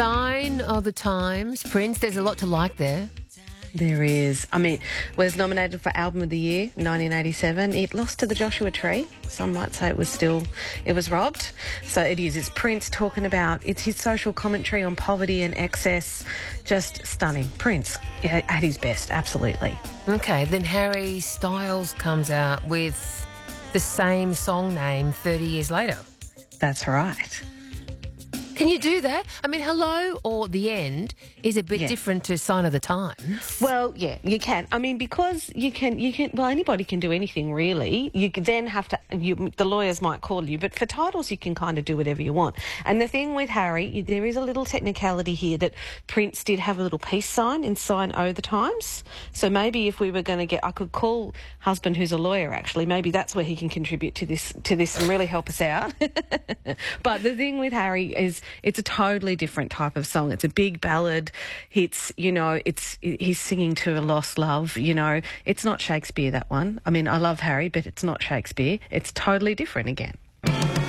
Sign of the Times, Prince. There's a lot to like there. There is. I mean, was nominated for Album of the Year, 1987. It lost to the Joshua Tree. Some might say it was robbed. So it is. It's Prince talking about, it's his social commentary on poverty and excess. Just stunning. Prince at his best, absolutely. Okay, then Harry Styles comes out with the same song name 30 years later. That's right. Can you do that? I mean, Hello or The End is a bit different to Sign of the Times. Well, yeah, you can. I mean, because you can, well, anybody can do anything, really. You could then have to, the lawyers might call you, but for titles, you can kind of do whatever you want. And the thing with Harry, there is a little technicality here that Prince did have a little peace sign in Sign O the Times. So maybe if we were going to get, I could call husband who's a lawyer, actually. Maybe that's where he can contribute to this and really help us out. But the thing with Harry is, it's a totally different type of song. It's a big ballad. It's, he's singing to a lost love, It's not Shakespeare, that one. I mean, I love Harry, but it's not Shakespeare. It's totally different again.